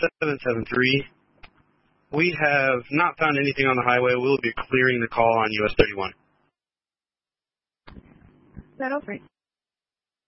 773. We have not found anything on the highway. We'll be clearing the call on US 31. That'll break.